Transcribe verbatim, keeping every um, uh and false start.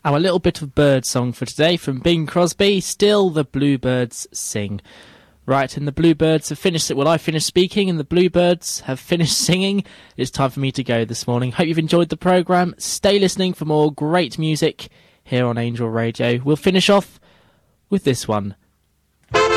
Our little bit of bird song for today from Bing Crosby, Still the Bluebirds Sing. Right, and the bluebirds have finished it. Well, I finished speaking and the bluebirds have finished singing. It's time for me to go this morning. Hope you've enjoyed the programme. Stay listening for more great music here on Angel Radio. We'll finish off with this one.